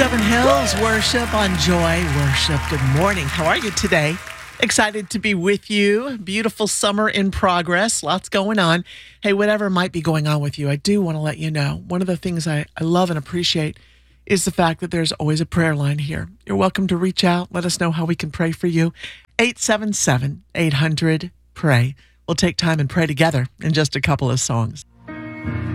Seven Hills Worship on Joy Worship. Good morning. How are you today? Excited to be with you. Beautiful summer in progress. Lots going on. Hey, whatever might be going on with you, I do want to let you know. One of the things I love and appreciate is the fact that there's always a prayer line here. You're welcome to reach out. Let us know how we can pray for you. 877-800-PRAY. We'll take time and pray together in just a couple of songs.